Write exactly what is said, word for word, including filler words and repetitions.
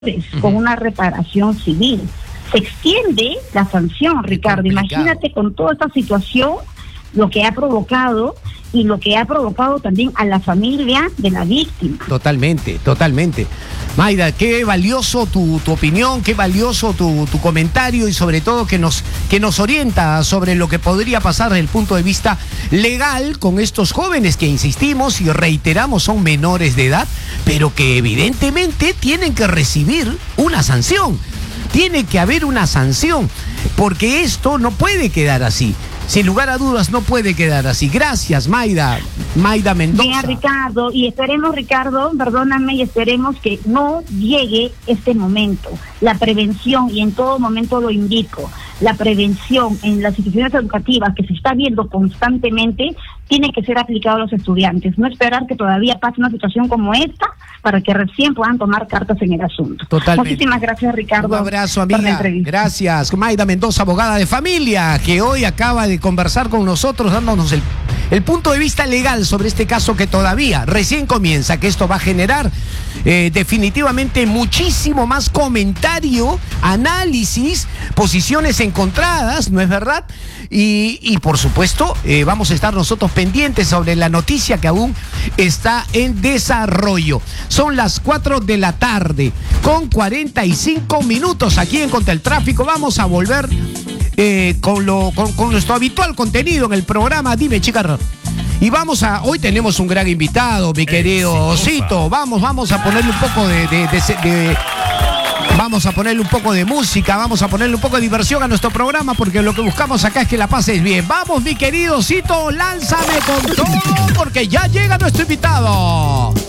con una reparación civil. Se extiende la sanción, Ricardo. Imagínate con toda esta situación, lo que ha provocado y lo que ha provocado también a la familia de la víctima. Totalmente, totalmente. Mayra, qué valioso tu, tu opinión, qué valioso tu, tu comentario y sobre todo que nos, que nos orienta sobre lo que podría pasar desde el punto de vista legal con estos jóvenes que, insistimos y reiteramos, son menores de edad, pero que evidentemente tienen que recibir una sanción. Tiene que haber una sanción, porque esto no puede quedar así. Sin lugar a dudas, no puede quedar así. Gracias, Mayra. Mayra Mendoza. Bien, Ricardo, y esperemos, Ricardo, perdóname, y esperemos que no llegue este momento. La prevención, y en todo momento lo indico, la prevención en las instituciones educativas que se está viendo constantemente, tiene que ser aplicado a los estudiantes. No esperar que todavía pase una situación como esta para que recién puedan tomar cartas en el asunto. Totalmente. Muchísimas gracias, Ricardo. Un abrazo, amiga. Gracias. Mayra Mendoza, abogada de familia, que hoy acaba de conversar con nosotros, dándonos el, el punto de vista legal sobre este caso que todavía recién comienza, que esto va a generar eh, definitivamente muchísimo más comentario, análisis, posiciones encontradas, ¿no es verdad? Y, y por supuesto, eh, vamos a estar nosotros pendientes sobre la noticia que aún está en desarrollo. Son las cuatro de la tarde, con cuarenta y cinco minutos aquí en Contra el Tráfico. Vamos a volver eh, con, lo, con, con nuestro habitual contenido en el programa. Dime, chica. Y vamos a, hoy tenemos un gran invitado, mi querido Osito. Vamos, vamos a ponerle un poco de, de, de, de Vamos a ponerle un poco de música, vamos a ponerle un poco de diversión a nuestro programa, porque lo que buscamos acá es que la pases bien. Vamos, mi querido Osito, lánzame con todo, porque ya llega nuestro invitado.